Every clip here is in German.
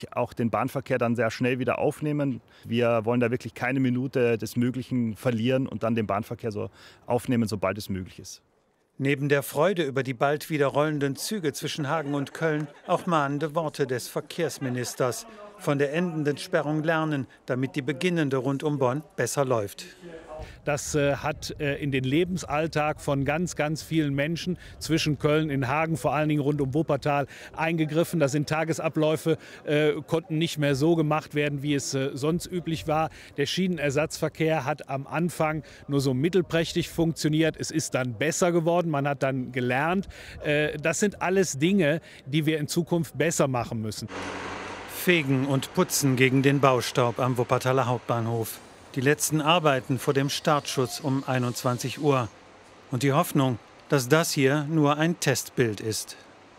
Auch den Bahnverkehr dann sehr schnell wieder aufnehmen. Wir wollen da wirklich keine Minute des Möglichen verlieren und dann den Bahnverkehr so aufnehmen, sobald es möglich ist. Neben der Freude über die bald wieder rollenden Züge zwischen Hagen und Köln auch mahnende Worte des Verkehrsministers. Von der endenden Sperrung lernen, damit die beginnende rund um Bonn besser läuft. Das hat in den Lebensalltag von ganz, ganz vielen Menschen zwischen Köln und Hagen, vor allen Dingen rund um Wuppertal, eingegriffen. Das sind Tagesabläufe, konnten nicht mehr so gemacht werden, wie es sonst üblich war. Der Schienenersatzverkehr hat am Anfang nur so mittelprächtig funktioniert. Es ist dann besser geworden, man hat dann gelernt. Das sind alles Dinge, die wir in Zukunft besser machen müssen. Fegen und putzen gegen den Baustaub am Wuppertaler Hauptbahnhof. Die letzten Arbeiten vor dem Startschuss um 21 Uhr. Und die Hoffnung, dass das hier nur ein Testbild ist.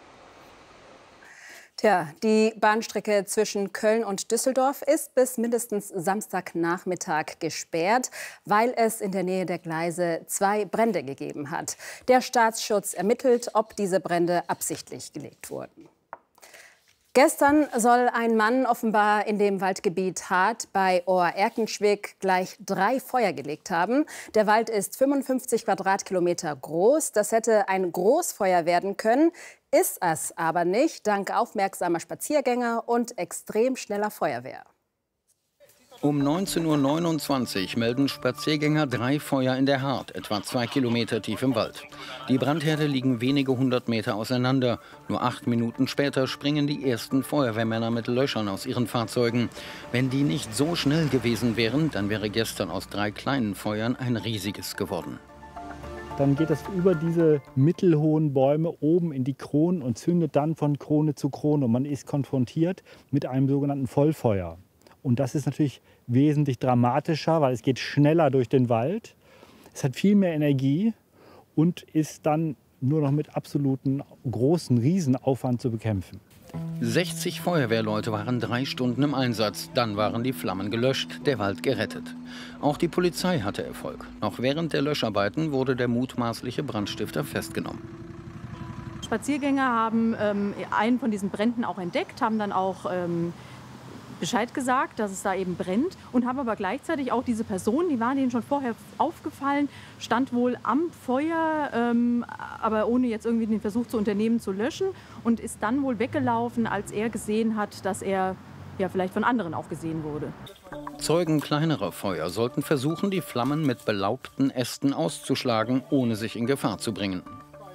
Tja, die Bahnstrecke zwischen Köln und Düsseldorf ist bis mindestens Samstagnachmittag gesperrt, weil es in der Nähe der Gleise 2 Brände gegeben hat. Der Staatsschutz ermittelt, ob diese Brände absichtlich gelegt wurden. Gestern soll ein Mann offenbar in dem Waldgebiet Hart bei Ohr-Erkenschwick gleich 3 Feuer gelegt haben. Der Wald ist 55 Quadratkilometer groß. Das hätte ein Großfeuer werden können, ist es aber nicht, dank aufmerksamer Spaziergänger und extrem schneller Feuerwehr. Um 19:29 Uhr melden Spaziergänger 3 Feuer in der Hart, etwa 2 Kilometer tief im Wald. Die Brandherde liegen wenige 100 Meter auseinander. Nur 8 Minuten später springen die ersten Feuerwehrmänner mit Löschern aus ihren Fahrzeugen. Wenn die nicht so schnell gewesen wären, dann wäre gestern aus 3 kleinen Feuern ein riesiges geworden. Dann geht es über diese mittelhohen Bäume oben in die Kronen und zündet dann von Krone zu Krone. Und man ist konfrontiert mit einem sogenannten Vollfeuer. Und das ist natürlich wesentlich dramatischer, weil es geht schneller durch den Wald. Es hat viel mehr Energie und ist dann nur noch mit absoluten großen Riesenaufwand zu bekämpfen. 60 Feuerwehrleute waren 3 Stunden im Einsatz. Dann waren die Flammen gelöscht, der Wald gerettet. Auch die Polizei hatte Erfolg. Noch während der Löscharbeiten wurde der mutmaßliche Brandstifter festgenommen. Spaziergänger haben einen von diesen Bränden auch entdeckt, haben dann auch Bescheid gesagt, dass es da eben brennt und haben aber gleichzeitig auch diese Person, die war denen schon vorher aufgefallen, stand wohl am Feuer, aber ohne jetzt irgendwie den Versuch zu unternehmen zu löschen und ist dann wohl weggelaufen, als er gesehen hat, dass er ja vielleicht von anderen auch gesehen wurde. Zeugen kleinerer Feuer sollten versuchen, die Flammen mit belaubten Ästen auszuschlagen, ohne sich in Gefahr zu bringen.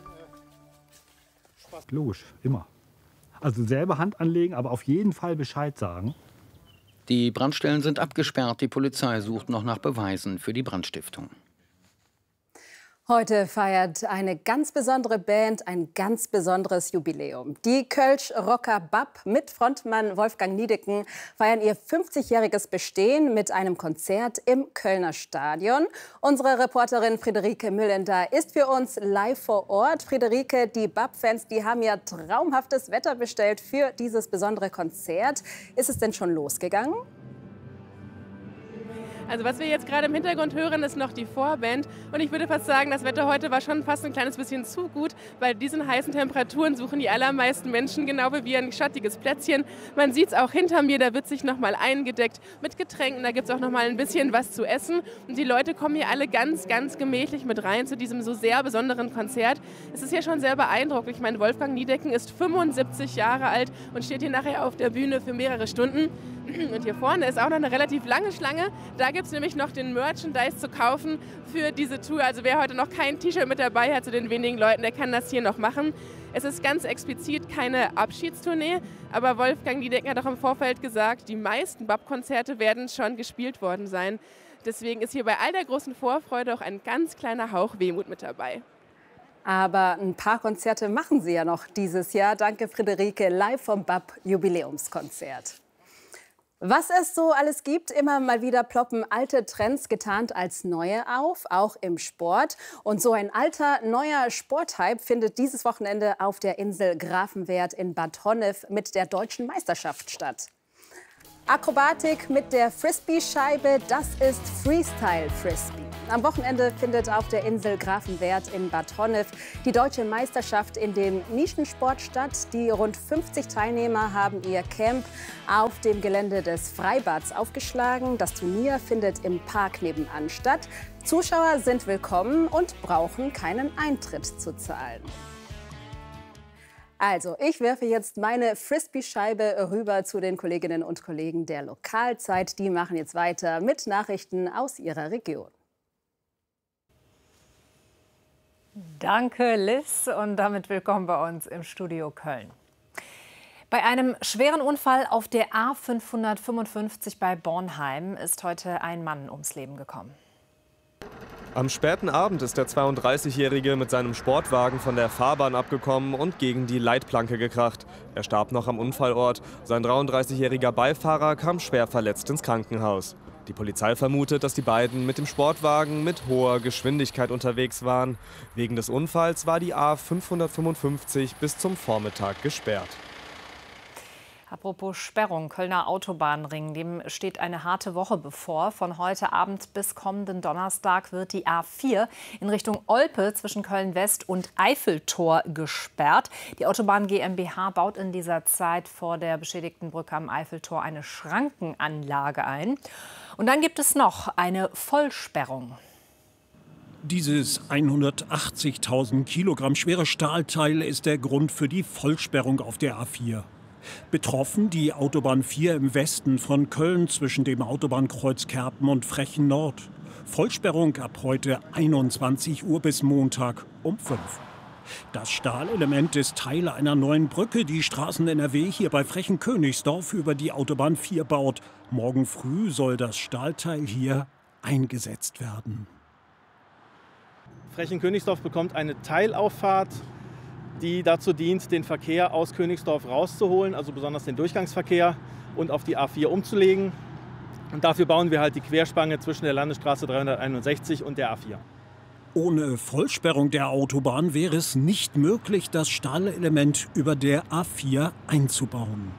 Logisch, immer. Also selber Hand anlegen, aber auf jeden Fall Bescheid sagen. Die Brandstellen sind abgesperrt. Die Polizei sucht noch nach Beweisen für die Brandstiftung. Heute feiert eine ganz besondere Band ein ganz besonderes Jubiläum. Die Kölsch Rocker BAP mit Frontmann Wolfgang Niedecken feiern ihr 50-jähriges Bestehen mit einem Konzert im Kölner Stadion. Unsere Reporterin Friederike Müllender ist für uns live vor Ort. Friederike, die BAP-Fans, die haben ja traumhaftes Wetter bestellt für dieses besondere Konzert. Ist es denn schon losgegangen? Also was wir jetzt gerade im Hintergrund hören, ist noch die Vorband. Und ich würde fast sagen, das Wetter heute war schon fast ein kleines bisschen zu gut. Bei diesen heißen Temperaturen suchen die allermeisten Menschen genau wie wir ein schattiges Plätzchen. Man sieht es auch hinter mir, da wird sich noch mal eingedeckt mit Getränken. Da gibt es auch noch mal ein bisschen was zu essen. Und die Leute kommen hier alle ganz, ganz gemächlich mit rein zu diesem so sehr besonderen Konzert. Es ist ja schon sehr beeindruckend. Ich meine, Wolfgang Niedecken ist 75 Jahre alt und steht hier nachher auf der Bühne für mehrere Stunden. Und hier vorne ist auch noch eine relativ lange Schlange. Da gibt es nämlich noch den Merchandise zu kaufen für diese Tour. Also wer heute noch kein T-Shirt mit dabei hat zu den wenigen Leuten, der kann das hier noch machen. Es ist ganz explizit keine Abschiedstournee, aber Wolfgang Niedecken hat auch im Vorfeld gesagt, die meisten BAP-Konzerte werden schon gespielt worden sein. Deswegen ist hier bei all der großen Vorfreude auch ein ganz kleiner Hauch Wehmut mit dabei. Aber ein paar Konzerte machen Sie ja noch dieses Jahr. Danke, Friederike, live vom BAP-Jubiläumskonzert. Was es so alles gibt, immer mal wieder ploppen alte Trends getarnt als neue auf, auch im Sport. Und so ein alter, neuer Sporthype findet dieses Wochenende auf der Insel Grafenwerd in Bad Honnef mit der Deutschen Meisterschaft statt. Akrobatik mit der Frisbee-Scheibe, das ist Freestyle-Frisbee. Am Wochenende findet auf der Insel Grafenwerd in Bad Honnef die Deutsche Meisterschaft in dem Nischensport statt. Die rund 50 Teilnehmer haben ihr Camp auf dem Gelände des Freibads aufgeschlagen. Das Turnier findet im Park nebenan statt. Zuschauer sind willkommen und brauchen keinen Eintritt zu zahlen. Also, ich werfe jetzt meine Frisbee-Scheibe rüber zu den Kolleginnen und Kollegen der Lokalzeit. Die machen jetzt weiter mit Nachrichten aus ihrer Region. Danke, Liz, und damit willkommen bei uns im Studio Köln. Bei einem schweren Unfall auf der A555 bei Bornheim ist heute ein Mann ums Leben gekommen. Am späten Abend ist der 32-Jährige mit seinem Sportwagen von der Fahrbahn abgekommen und gegen die Leitplanke gekracht. Er starb noch am Unfallort. Sein 33-jähriger Beifahrer kam schwer verletzt ins Krankenhaus. Die Polizei vermutet, dass die beiden mit dem Sportwagen mit hoher Geschwindigkeit unterwegs waren. Wegen des Unfalls war die A555 bis zum Vormittag gesperrt. Apropos Sperrung, Kölner Autobahnring, dem steht eine harte Woche bevor. Von heute Abend bis kommenden Donnerstag wird die A4 in Richtung Olpe zwischen Köln-West und Eiffeltor gesperrt. Die Autobahn GmbH baut in dieser Zeit vor der beschädigten Brücke am Eiffeltor eine Schrankenanlage ein. Und dann gibt es noch eine Vollsperrung. Dieses 180.000 Kilogramm schwere Stahlteil ist der Grund für die Vollsperrung auf der A4. Betroffen die Autobahn 4 im Westen von Köln zwischen dem Autobahnkreuz Kerpen und Frechen Nord. Vollsperrung ab heute 21 Uhr bis Montag um 5. Das Stahlelement ist Teil einer neuen Brücke, die Straßen-NRW hier bei Frechen-Königsdorf über die Autobahn 4 baut. Morgen früh soll das Stahlteil hier eingesetzt werden. Frechen-Königsdorf bekommt eine Teilauffahrt, die dazu dient, den Verkehr aus Königsdorf rauszuholen, also besonders den Durchgangsverkehr, und auf die A4 umzulegen. Und dafür bauen wir halt die Querspange zwischen der Landesstraße 361 und der A4. Ohne Vollsperrung der Autobahn wäre es nicht möglich, das Stahlelement über der A4 einzubauen.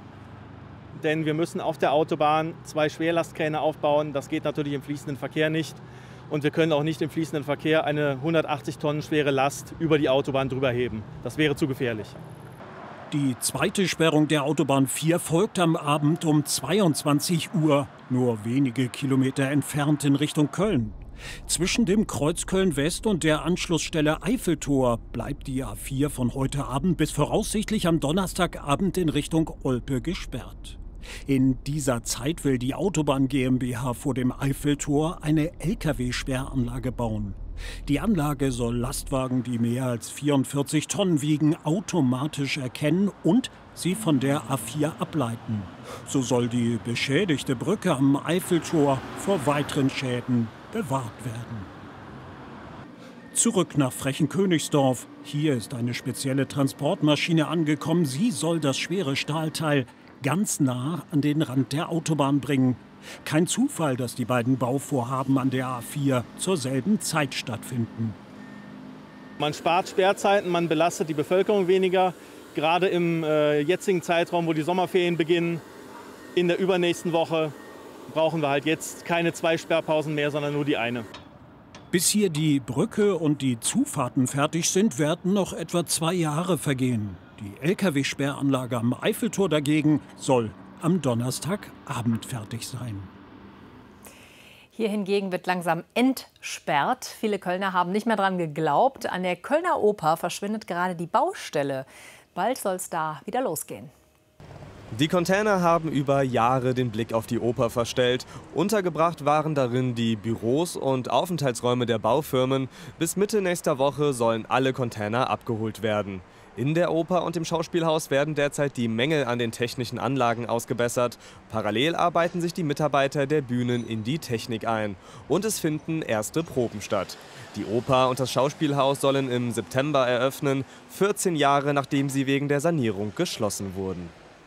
Denn wir müssen auf der Autobahn 2 Schwerlastkräne aufbauen. Das geht natürlich im fließenden Verkehr nicht. Und wir können auch nicht im fließenden Verkehr eine 180 Tonnen schwere Last über die Autobahn drüber heben. Das wäre zu gefährlich. Die zweite Sperrung der Autobahn 4 folgt am Abend um 22 Uhr, nur wenige Kilometer entfernt in Richtung Köln. Zwischen dem Kreuz Köln-West und der Anschlussstelle Eiffeltor bleibt die A4 von heute Abend bis voraussichtlich am Donnerstagabend in Richtung Olpe gesperrt. In dieser Zeit will die Autobahn GmbH vor dem Eiffeltor eine Lkw-Sperranlage bauen. Die Anlage soll Lastwagen, die mehr als 44 Tonnen wiegen, automatisch erkennen und sie von der A4 ableiten. So soll die beschädigte Brücke am Eiffeltor vor weiteren Schäden bewahrt werden. Zurück nach Frechen-Königsdorf. Hier ist eine spezielle Transportmaschine angekommen. Sie soll das schwere Stahlteil ganz nah an den Rand der Autobahn bringen. Kein Zufall, dass die beiden Bauvorhaben an der A4 zur selben Zeit stattfinden. Man spart Sperrzeiten, man belastet die Bevölkerung weniger. Gerade im jetzigen Zeitraum, wo die Sommerferien beginnen, in der übernächsten Woche, brauchen wir halt jetzt keine 2 Sperrpausen mehr, sondern nur die eine. Bis hier die Brücke und die Zufahrten fertig sind, werden noch etwa 2 Jahre vergehen. Die Lkw-Sperranlage am Eiffeltor dagegen soll am Donnerstagabend fertig sein. Hier hingegen wird langsam entsperrt. Viele Kölner haben nicht mehr dran geglaubt. An der Kölner Oper verschwindet gerade die Baustelle. Bald soll es da wieder losgehen. Die Container haben über Jahre den Blick auf die Oper verstellt. Untergebracht waren darin die Büros und Aufenthaltsräume der Baufirmen. Bis Mitte nächster Woche sollen alle Container abgeholt werden. In der Oper und im Schauspielhaus werden derzeit die Mängel an den technischen Anlagen ausgebessert. Parallel arbeiten sich die Mitarbeiter der Bühnen in die Technik ein. Und es finden erste Proben statt. Die Oper und das Schauspielhaus sollen im September eröffnen, 14 Jahre nachdem sie wegen der Sanierung geschlossen wurden.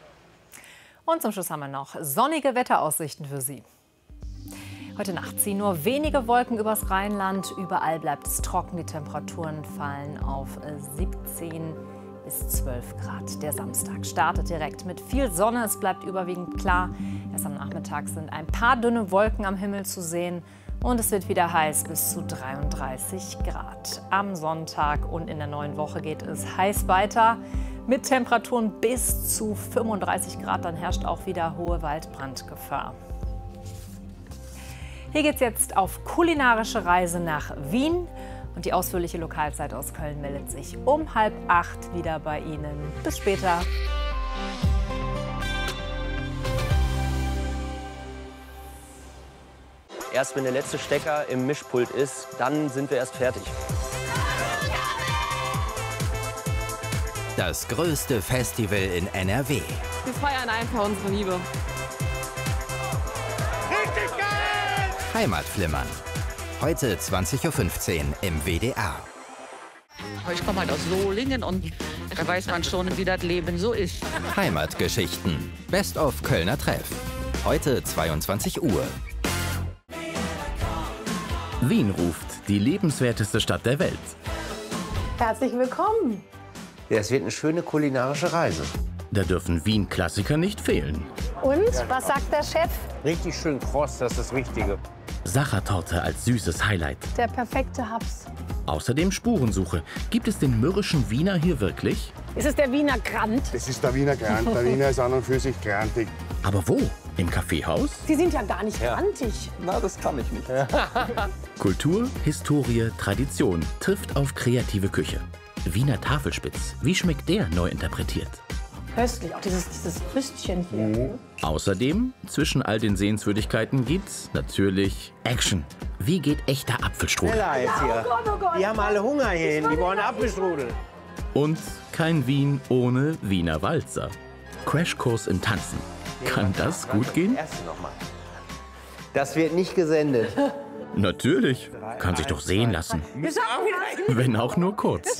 Und zum Schluss haben wir noch sonnige Wetteraussichten für Sie. Heute Nacht ziehen nur wenige Wolken übers Rheinland. Überall bleibt es trocken. Die Temperaturen fallen auf 17 bis 12 Grad. Der Samstag startet direkt mit viel Sonne. Es bleibt überwiegend klar. Erst am Nachmittag sind ein paar dünne Wolken am Himmel zu sehen. Und es wird wieder heiß, bis zu 33 Grad. Am Sonntag und in der neuen Woche geht es heiß weiter. Mit Temperaturen bis zu 35 Grad. Dann herrscht auch wieder hohe Waldbrandgefahr. Hier geht's jetzt auf kulinarische Reise nach Wien. Und die ausführliche Lokalzeit aus Köln meldet sich um 7:30 wieder bei Ihnen. Bis später. Erst wenn der letzte Stecker im Mischpult ist, dann sind wir erst fertig. Das größte Festival in NRW. Wir feiern einfach unsere Liebe. Richtig geil! Heimatflimmern. Heute 20:15 Uhr im WDR. Ich komme halt aus Solingen und da weiß man schon, wie das Leben so ist. Heimatgeschichten. Best of Kölner Treff. Heute 22 Uhr. Wien ruft, die lebenswerteste Stadt der Welt. Herzlich willkommen. Ja, es wird eine schöne kulinarische Reise. Da dürfen Wien-Klassiker nicht fehlen. Und, was sagt der Chef? Richtig schön kross, das ist das Richtige. Sachertorte als süßes Highlight. Der perfekte Haps. Außerdem Spurensuche. Gibt es den mürrischen Wiener hier wirklich? Ist es der Wiener Grant? Das ist der Wiener Grant. Der Wiener ist an und für sich grantig. Aber wo? Im Kaffeehaus? Sie sind ja gar nicht grantig. Na, das kann ich nicht. Kultur, Historie, Tradition trifft auf kreative Küche. Wiener Tafelspitz. Wie schmeckt der neu interpretiert? Köstlich, auch dieses Rüstchen hier. Außerdem, zwischen all den Sehenswürdigkeiten gibt's natürlich Action. Wie geht echter Apfelstrudel? Jetzt hier. Oh Gott. Die haben alle Hunger hierhin, die wollen Apfelstrudel. Und kein Wien ohne Wiener Walzer. Crashkurs im Tanzen. Kann das gut gehen? Das wird nicht gesendet. Natürlich. Kann sich doch sehen lassen. Wenn auch nur kurz.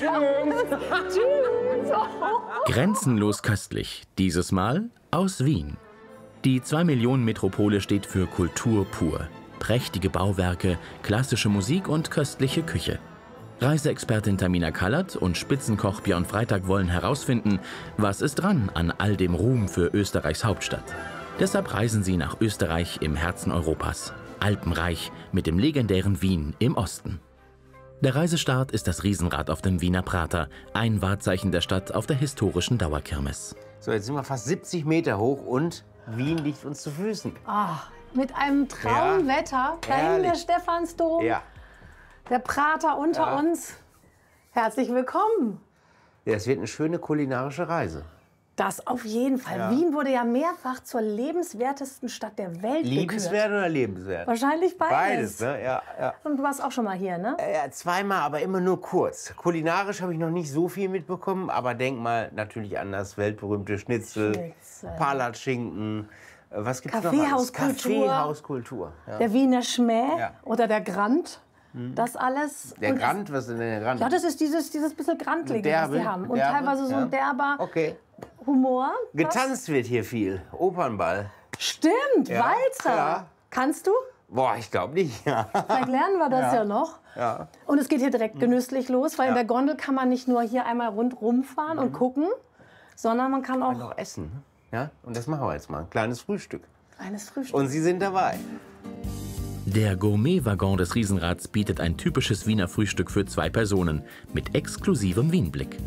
Grenzenlos köstlich. Dieses Mal aus Wien. Die 2-Millionen-Metropole steht für Kultur pur. Prächtige Bauwerke, klassische Musik und köstliche Küche. Reiseexpertin Tamina Kallert und Spitzenkoch Björn Freitag wollen herausfinden, was ist dran an all dem Ruhm für Österreichs Hauptstadt. Deshalb reisen sie nach Österreich im Herzen Europas. Alpenreich mit dem legendären Wien im Osten. Der Reisestart ist das Riesenrad auf dem Wiener Prater, ein Wahrzeichen der Stadt auf der historischen Dauerkirmes. So, jetzt sind wir fast 70 Meter hoch und Wien liegt uns zu Füßen. Mit einem Traumwetter. Da hinten der Stephansdom. Ja. Der Prater unter uns. Herzlich willkommen. Ja, es wird eine schöne kulinarische Reise. Das auf jeden Fall. Ja. Wien wurde ja mehrfach zur lebenswertesten Stadt der Welt Liebenswert gekürt. oder lebenswert? Wahrscheinlich beides. Beides, ne? Ja. Und du warst auch schon mal hier, ne? Ja, zweimal, aber immer nur kurz. Kulinarisch habe ich noch nicht so viel mitbekommen, aber denk mal natürlich an das weltberühmte Schnitzel. Palatschinken. Was gibt's noch? Kaffeehauskultur. Ja. Der Wiener Schmäh oder der Grant. Das alles. Der Grant, was ist denn der Grant? Ja, das ist dieses bisschen Grantlige, was die haben. Und teilweise so ein derber Humor. Getanzt wird hier viel. Opernball. Stimmt, Walzer. Ja. Kannst du? Boah, ich glaube nicht. Ja. Vielleicht lernen wir das ja noch. Ja. Und es geht hier direkt genüsslich los, weil in der Gondel kann man nicht nur hier einmal rundherum fahren und gucken, sondern man kann auch essen. Ja? Und das machen wir jetzt mal. Ein kleines Frühstück. Kleines Frühstück. Und Sie sind dabei. Der Gourmet-Waggon des Riesenrads bietet ein typisches Wiener Frühstück für 2 Personen mit exklusivem Wienblick.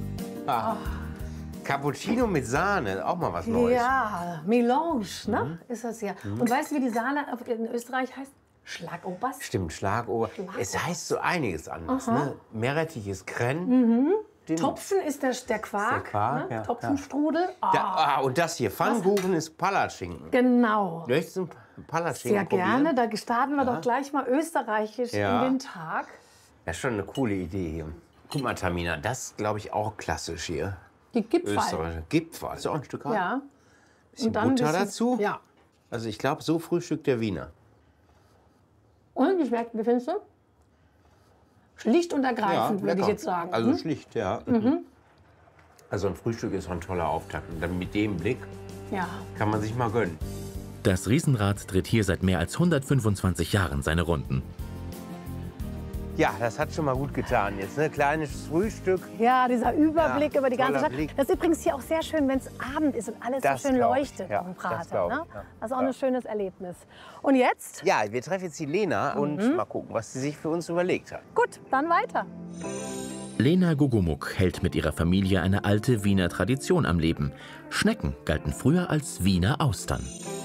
Cappuccino mit Sahne, auch mal was Neues. Ja, Melange, ne? Ist das ja. Und weißt du, wie die Sahne in Österreich heißt? Schlagobers. Stimmt, Schlagober. Es heißt so einiges anders. Ne? Meerrettich ist Krenn. Topfen ist der Quark. Der Quark, ne? ja. Topfenstrudel. Und das hier, Pfannkuchen ist Palatschinken. Genau. Möchtest du einen Palatschinken Sehr gerne. Da starten wir doch gleich mal österreichisch in den Tag. Das ist schon eine coole Idee hier. Guck mal, Tamina, das ist, glaube ich, auch klassisch hier. Die Gipfel. Gipfel, ist auch ein Stück. Ja. Bisschen Butter dazu. Ja. Also ich glaube, so frühstückt der Wiener. Und wie findest du? Schlicht und ergreifend, würde ich jetzt sagen. Also schlicht, ja. Also ein Frühstück ist auch ein toller Auftakt. Und dann mit dem Blick kann man sich mal gönnen. Das Riesenrad dreht hier seit mehr als 125 Jahren seine Runden. Ja, das hat schon mal gut getan jetzt. Ne? Kleines Frühstück. Ja, dieser Überblick über die ganze Stadt. Blick. Das ist übrigens hier auch sehr schön, wenn es Abend ist und alles so schön leuchtet am Prater. Ne? Das ist auch ein schönes Erlebnis. Und jetzt? Ja, wir treffen jetzt die Lena und mal gucken, was sie sich für uns überlegt hat. Gut, dann weiter. Lena Gugumuk hält mit ihrer Familie eine alte Wiener Tradition am Leben. Schnecken galten früher als Wiener Austern.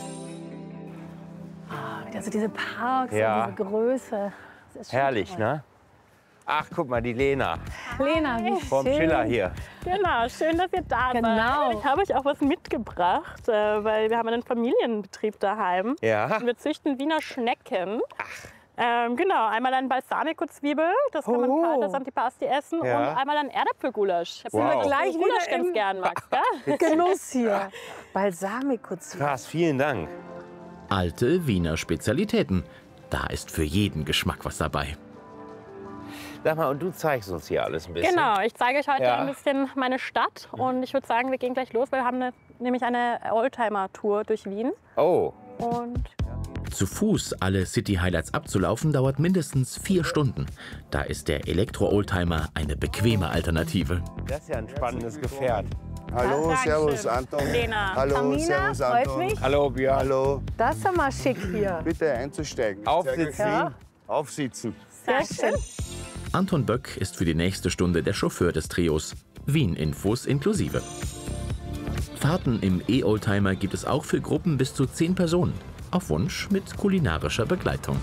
Also diese Parks und diese Größe. Das ist Herrlich, toll. ne? Ach, guck mal, die Lena. Lena, wie Vom schön. Schiller hier. Genau, schön, dass ihr da seid. Genau. Ich habe euch auch was mitgebracht, weil wir haben einen Familienbetrieb daheim. Ja. Und wir züchten Wiener Schnecken. Genau, einmal ein Balsamico-Zwiebel, das kann man kalt als Antipasti essen, und einmal ein Erdäpfelgulasch. Ich Sind wir gleich Gulasch wieder ganz im gern, Max, gell? Genuss hier. Balsamico-Zwiebel. Krass, vielen Dank. Alte Wiener Spezialitäten. Da ist für jeden Geschmack was dabei. Sag mal, und du zeigst uns hier alles ein bisschen. Genau, ich zeige euch heute ein bisschen meine Stadt und ich würde sagen, wir gehen gleich los, weil wir haben nämlich eine Oldtimer-Tour durch Wien. Oh. Und Zu Fuß alle City-Highlights abzulaufen, dauert mindestens 4 Stunden. Da ist der Elektro-Oldtimer eine bequeme Alternative. Das ist ja ein spannendes Gefährt. Hallo, Dankeschön. servus Anton. Lena. Hallo, Tamina, servus freut Anton. mich. Hallo, Björn. Hallo. Das ist ja mal schick hier. Bitte einzusteigen. Aufsitzen. Ja. Aufsitzen. Sehr schön. Anton Böck ist für die nächste Stunde der Chauffeur des Trios. Wien-Infos inklusive. Fahrten im E-Oldtimer gibt es auch für Gruppen bis zu 10 Personen. Auf Wunsch mit kulinarischer Begleitung.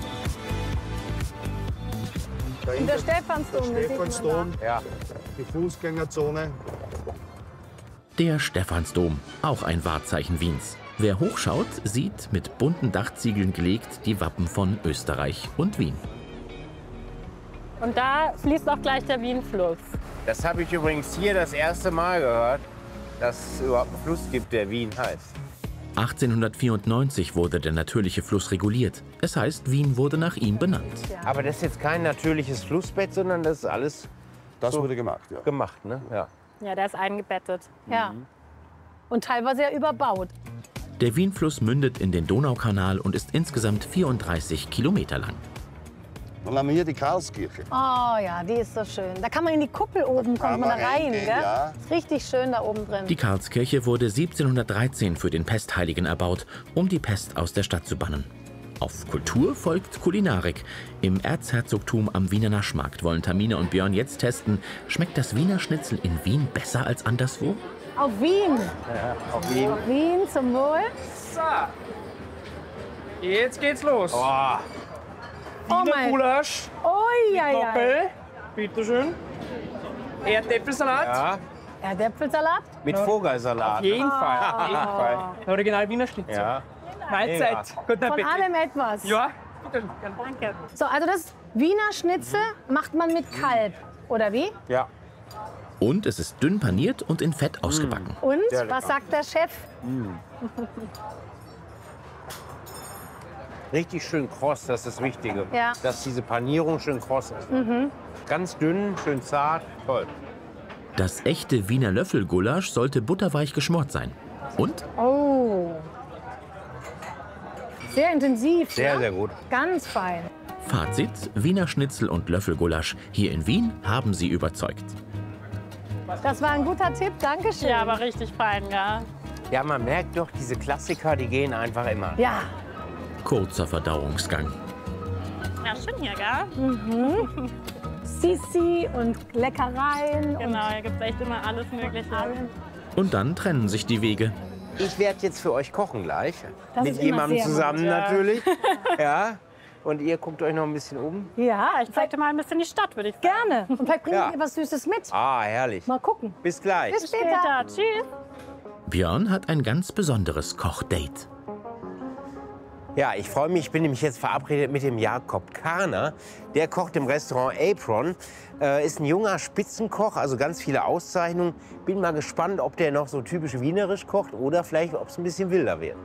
Und der Stephansdom. Der Stephansdom, Ja. die Fußgängerzone. Der Stephansdom, auch ein Wahrzeichen Wiens. Wer hochschaut, sieht mit bunten Dachziegeln gelegt die Wappen von Österreich und Wien. Und da fließt auch gleich der Wienfluss. Das habe ich übrigens hier das erste Mal gehört, dass es überhaupt einen Fluss gibt, der Wien heißt. 1894 wurde der natürliche Fluss reguliert. Es heißt, Wien wurde nach ihm benannt. Aber das ist jetzt kein natürliches Flussbett, sondern das ist alles Das so wurde gemacht, ja. gemacht, ne? Ja. Ja, der ist eingebettet. Ja. Und teilweise ja überbaut. Der Wienfluss mündet in den Donaukanal und ist insgesamt 34 Kilometer lang. Dann haben wir hier die Karlskirche. Oh ja, die ist so schön. Da kann man in die Kuppel oben, kommt man da rein, reingehen, gell? ja. Ist richtig schön da oben drin. Die Karlskirche wurde 1713 für den Pestheiligen erbaut, um die Pest aus der Stadt zu bannen. Auf Kultur folgt Kulinarik. Im Erzherzogtum am Wiener Naschmarkt wollen Tamina und Björn jetzt testen, schmeckt das Wiener Schnitzel in Wien besser als anderswo? Auf Wien. Ja, auf Wien. Auf Wien, zum Wohl. So, jetzt geht's los. Oh. Wiener Gulasch. Oh ja, ja. Doppel. Bitteschön. Erdäpfelsalat. Ja, Erdäpfelsalat. mit Vogelsalat. Auf jeden Fall, auf jeden Fall. Original Wiener Schnitzel. Ja. Mahlzeit. Guten Von Appetit. allem etwas. Ja. Danke. So, also das Wiener Schnitzel macht man mit Kalb, oder wie? Ja. Und es ist dünn paniert und in Fett ausgebacken. Und, Sehr lecker. was sagt der Chef? Richtig schön kross, das ist das Wichtige. Ja. Dass diese Panierung schön kross ist. Ganz dünn, schön zart, toll. Das echte Wiener Löffelgulasch sollte butterweich geschmort sein. Und Oh. Sehr intensiv. Sehr, ne? sehr gut. Ganz fein. Fazit, Wiener Schnitzel und Löffelgulasch hier in Wien haben sie überzeugt. Das war ein guter Tipp, Dankeschön. Ja, aber richtig fein, ja. Ja, man merkt doch, diese Klassiker, die gehen einfach immer. Ja. Kurzer Verdauungsgang. Ja, schön hier, gell? Sissi und Leckereien. Genau, hier gibt's echt immer alles Mögliche. Und dann trennen sich die Wege. Ich werde jetzt für euch kochen gleich. Das Mit ist immer jemandem sehr zusammen gut, ja. natürlich. Ja. Und ihr guckt euch noch ein bisschen um. Ja, Ich zeig dir mal ein bisschen die Stadt, würde ich sagen. gerne. Und vielleicht bringen Ja. wir was Süßes mit. Ah, herrlich. Mal gucken. Bis gleich. Bis später. Tschüss. Björn hat ein ganz besonderes Kochdate. Ja, ich freue mich. Ich bin nämlich jetzt verabredet mit dem Jakob Karner. Der kocht im Restaurant Apron. Ist ein junger Spitzenkoch, also ganz viele Auszeichnungen. Bin mal gespannt, ob der noch so typisch wienerisch kocht oder vielleicht, ob es ein bisschen wilder wird.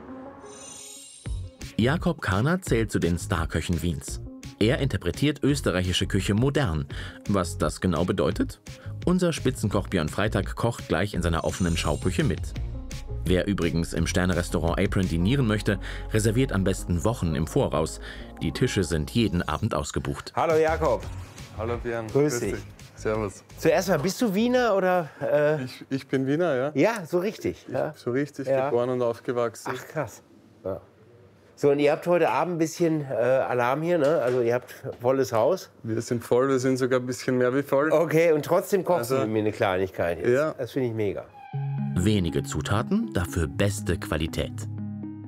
Jakob Karner zählt zu den Starköchen Wiens. Er interpretiert österreichische Küche modern. Was das genau bedeutet? Unser Spitzenkoch Björn Freitag kocht gleich in seiner offenen Schauküche mit. Wer übrigens im Sterne-Restaurant Apron dinieren möchte, reserviert am besten Wochen im Voraus. Die Tische sind jeden Abend ausgebucht. Hallo Jakob. Hallo Björn. Grüß dich. Servus. Zuerst mal, bist du Wiener oder? Ich bin Wiener, ja. Ja, so richtig. Ja. So richtig, geboren und aufgewachsen. Ach krass. Ja. So, und ihr habt heute Abend ein bisschen Alarm hier, ne? Also ihr habt volles Haus. Wir sind voll, wir sind sogar ein bisschen mehr wie voll. Okay, und trotzdem kochst du mit mir eine Kleinigkeit jetzt. Ja. Das finde ich mega. Wenige Zutaten, dafür beste Qualität.